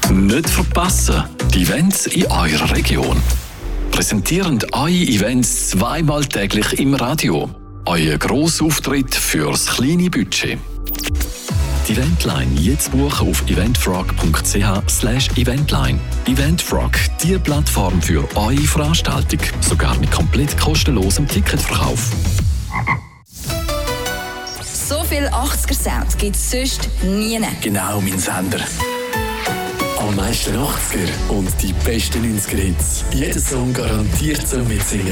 Nicht verpassen, die Events in eurer Region. Präsentierend eure Events zweimal täglich im Radio. Euer Grossauftritt fürs kleine Budget. Die Eventline jetzt buchen auf eventfrog.ch/eventline. Eventfrog, die Plattform für eure Veranstaltung. Sogar mit komplett kostenlosem Ticketverkauf. So viel 80er-Sound gibt es sonst nie. Genau, mein Sender. Am meisten 80er und die besten 90er-Hits. Jeder Song garantiert zum Mitsingen.